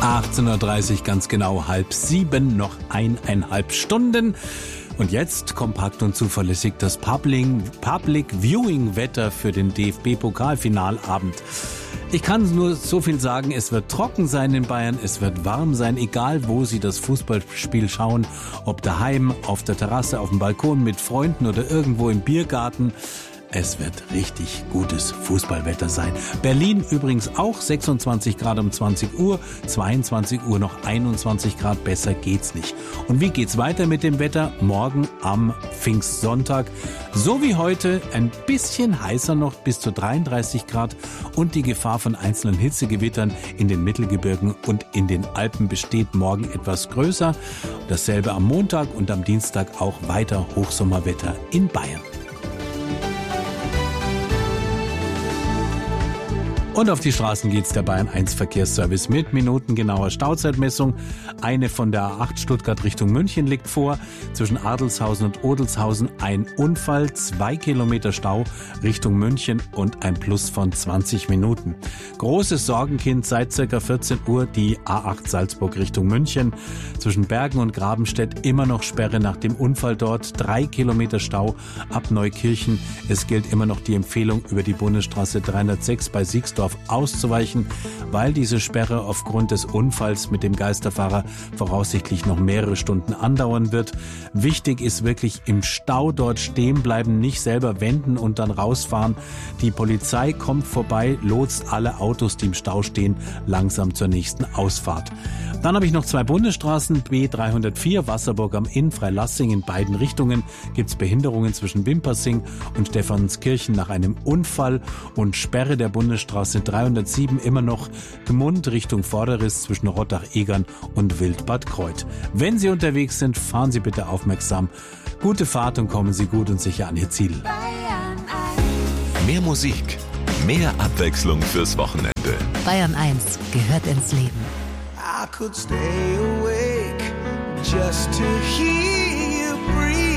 18.30 Uhr, ganz genau 6:30, noch 1,5 Stunden. Und jetzt kompakt und zuverlässig das Public Viewing Wetter für den DFB-Pokalfinalabend. Ich kann nur so viel sagen, es wird trocken sein in Bayern, es wird warm sein, egal wo Sie das Fußballspiel schauen, ob daheim, auf der Terrasse, auf dem Balkon mit Freunden oder irgendwo im Biergarten. Es wird richtig gutes Fußballwetter sein. Berlin übrigens auch 26 Grad um 20 Uhr, 22 Uhr noch 21 Grad, besser geht's nicht. Und wie geht's weiter mit dem Wetter? Morgen am Pfingstsonntag, so wie heute, ein bisschen heißer noch, bis zu 33 Grad und die Gefahr von einzelnen Hitzegewittern in den Mittelgebirgen und in den Alpen besteht morgen etwas größer. Dasselbe am Montag und am Dienstag auch weiter Hochsommerwetter in Bayern. Und auf die Straßen geht's der Bayern 1 Verkehrsservice mit minutengenauer Stauzeitmessung. Eine von der A8 Stuttgart Richtung München liegt vor. Zwischen Adelshausen und Odelshausen ein Unfall, 2 Kilometer Stau Richtung München und ein Plus von 20 Minuten. Großes Sorgenkind seit ca. 14 Uhr die A8 Salzburg Richtung München. Zwischen Bergen und Grabenstedt immer noch Sperre nach dem Unfall dort. 3 Kilometer Stau ab Neukirchen. Es gilt immer noch die Empfehlung, über die Bundesstraße 306 bei Siegsdorf auszuweichen, weil diese Sperre aufgrund des Unfalls mit dem Geisterfahrer voraussichtlich noch mehrere Stunden andauern wird. Wichtig ist wirklich im Stau dort stehen bleiben, nicht selber wenden und dann rausfahren. Die Polizei kommt vorbei, lotst alle Autos, die im Stau stehen, langsam zur nächsten Ausfahrt. Dann habe ich noch 2 Bundesstraßen, B304 Wasserburg am Inn, Freilassing in beiden Richtungen gibt es Behinderungen zwischen Wimpersing und Stephanskirchen nach einem Unfall und Sperre der Bundesstraße 307 immer noch Gmund Richtung Vorderriss zwischen Rottach-Egern und Wildbad Kreuth. Wenn Sie unterwegs sind, fahren Sie bitte aufmerksam. Gute Fahrt und kommen Sie gut und sicher an Ihr Ziel. Mehr Musik, mehr Abwechslung fürs Wochenende. Bayern 1 gehört ins Leben. I could stay awake just to hear you breathe.